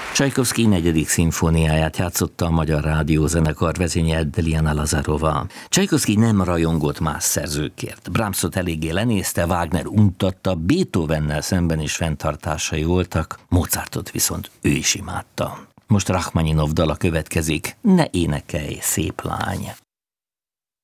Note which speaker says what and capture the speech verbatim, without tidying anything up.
Speaker 1: Csajkovszky negyedik szimfóniáját játszotta a Magyar Rádiózenekar vezényelt Liana Lazarova. Csajkovszky nem rajongott más szerzőkért. Brahmsot eléggé lenézte, Wagner untatta, Beethovennel szemben is fenntartásai voltak, Mozartot viszont ő is imádta. Most Rachmaninov dala következik, Ne énekelj, szép lány.